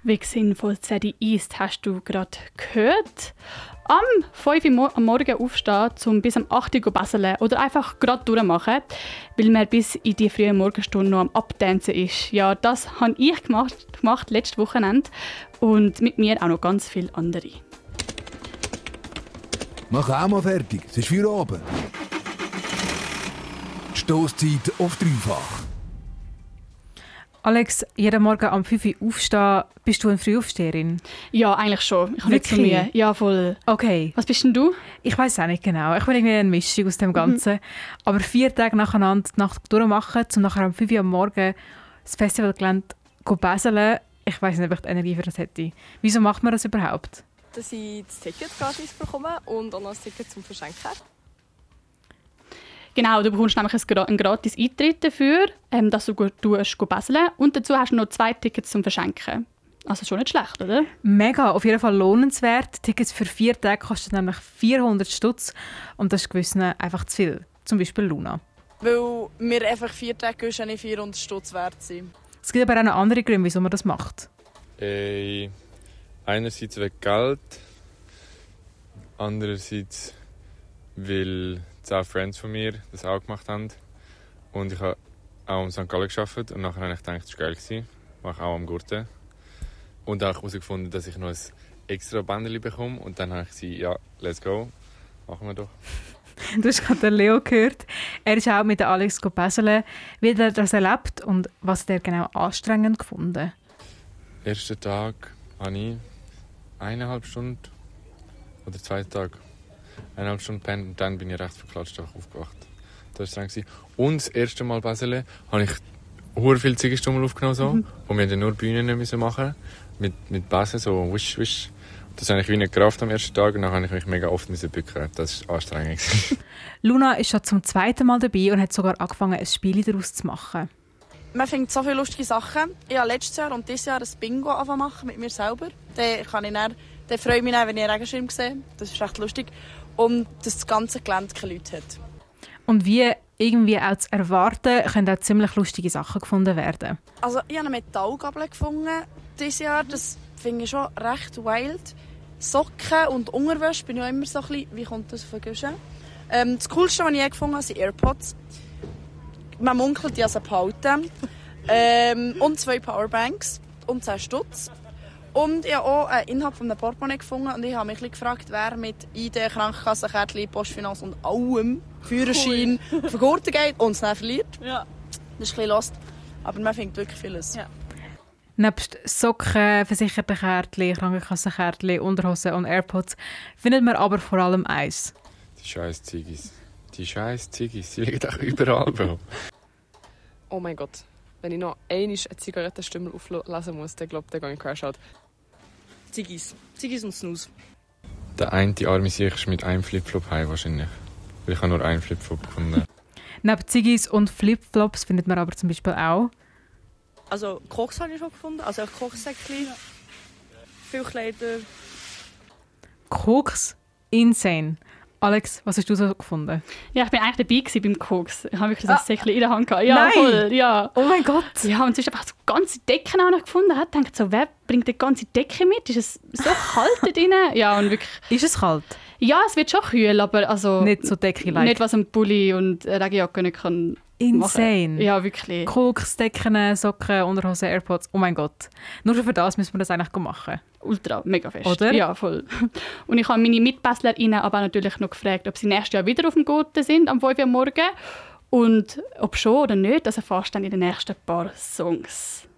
Wie sinnvoll Zeddy ist, hast du gerade gehört. Am 5 Uhr am Morgen aufstehen, um bis am 8 Uhr baseln oder einfach gerade durchmachen, weil man bis in die frühen Morgenstunden noch am Abdancen ist. Ja, das habe ich gemacht letztes Wochenende und mit mir auch noch ganz viele andere. Mach auch mal fertig, es ist für oben. Stosszeit auf dreifach. Alex, jeden Morgen am 5 Uhr aufstehen, bist du eine Frühaufsteherin? Ja, eigentlich schon. Ich habe nicht so Mühe. Ja, voll. Okay. Was bist denn du? Ich weiss auch nicht genau. Ich bin irgendwie eine Mischung aus dem Ganzen. Aber 4 Tage nacheinander die Nacht durchmachen, um nachher am 5 Uhr am Morgen das Festivalgelände zu baseln, ich weiss nicht, ob ich die Energie für das hätte. Wieso macht man das überhaupt? Dass ich das Ticket gratis bekomme und auch noch ein Ticket zum Verschenken. Genau, du bekommst nämlich einen gratis Eintritt dafür, dass du baseln und dazu hast du noch 2 Tickets zum Verschenken. Also schon nicht schlecht, oder? Mega, auf jeden Fall lohnenswert. Tickets für 4 Tage kosten nämlich 400 Stutz und das ist gewissen einfach zu viel. Zum Beispiel Luna. Weil mir einfach 4 Tage nicht 400 Stutz wert sind. Es gibt aber auch noch andere Gründe, wieso man das macht. Einerseits wegen Geld, andererseits weil 10 Friends von mir das auch gemacht haben. Und ich habe auch am St. Gallen gearbeitet und nachher habe ich gedacht, das war geil. Mache auch am Gurten. Und auch herausgefunden, dass ich noch ein extra Bändchen bekomme. Und dann habe ich gesagt, ja, let's go, machen wir doch. Du hast gerade den Leo gehört. Er ist auch mit Alex baseln. Wie hat er das erlebt und was hat er genau anstrengend gefunden? Ersten Tag habe ich 1,5 Stunden oder 2 Tage 1,5 Stunden gepennt und dann bin ich recht verklatscht aufgewacht. Das war streng. Und das erste Mal baseln habe ich sehr viele Ziegenstummel aufgenommen. So. Und wir mussten nur Bühnen müssen machen mit Basen, so wisch, wisch. Das habe ich wie nicht gerafft am ersten Tag und dann habe ich mich mega oft bücken. Das war anstrengend. Luna ist schon zum 2. Mal dabei und hat sogar angefangen, ein Spiel daraus zu machen. Man findet so viele lustige Sachen. Ich habe letztes Jahr und dieses Jahr ein Bingo machen mit mir selber. Dann freue ich mich dann, wenn ich einen Regenschirm sehe. Das ist echt lustig. Und dass das ganze Gelände keine Leute hat. Und wie irgendwie auch zu erwarten, können auch ziemlich lustige Sachen gefunden werden. Also ich habe eine Metallgabel gefunden dieses Jahr. Das finde ich schon recht wild. Socken und Unterwäsche bin ich auch immer so ein bisschen, wie kommt das auf den Guschen? Das Coolste, was ich je gefunden habe, sind AirPods. Man munkelt, die also behalten. Und 2 Powerbanks und 10 Stutz. Und ich habe auch einen Inhalt von einem Portemonnaie gefunden und ich habe mich gefragt, wer mit ID, Krankenkassenkärtchen, Postfinanz und allem Führerschein auf den Gurten geht und es dann verliert. Ja. Das ist ein bisschen lost, aber man findet wirklich vieles. Ja. Nebst Socken, versicherte Kärtchen, Krankenkassenkärtchen, Unterhosen und AirPods findet man aber vor allem eins. Die scheiß Ziggis. Die liegen auch überall, Bro. Oh mein Gott. Wenn ich noch einmal eine Zigarettenstümmel auflesen muss, dann glaube ich, dann gehe ich Crash out. Ziggis und Snooze. Der eine arme Sieg ist mit einem Flipflop heim wahrscheinlich. Weil ich habe nur einen Flipflop gefunden. Neben Ziggis und Flipflops findet man aber zum Beispiel auch... Also Koks habe ich schon gefunden, also Kochsäckchen, viel Kleider. Koks? Insane. Alex, was hast du so gefunden? Ja, ich war eigentlich dabei beim Koks. Ich habe wirklich das Säckchen in der Hand gehabt. Ja, Nein. voll, ja. Oh mein Gott! Ja, und es ist einfach so ganze Decken auch noch gefunden. Ich dachte so, wer bringt die ganze Decke mit? Ist es so kalt da drin? Ja, und wirklich... Ist es kalt? Ja, es wird schon kühl, aber also... Nicht so Decke-like? Nicht, was ein Pulli und eine Regenjacke nicht kann Insane. machen. Ja, wirklich. Koks, Decken, Socken, Unterhosen, AirPods. Oh mein Gott. Nur schon für das müssen wir das eigentlich machen. Ultra, mega fest. Oder? Ja, voll. Und ich habe meine MitbässlerInnen aber natürlich noch gefragt, ob sie nächstes Jahr wieder auf dem Gurten sind, am 5 Uhr morgens. Und ob schon oder nicht, das erfährst du dann in den nächsten paar Songs.